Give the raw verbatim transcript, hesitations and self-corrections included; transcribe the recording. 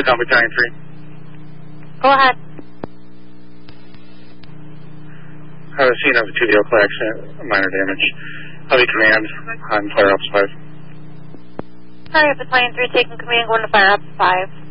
on Battalion three. Go ahead. I have a scene of a two-vehicle accident, minor damage. I'll be command on Fire Ops five. Sorry, Battalion three taking command, going to Fire Ops five.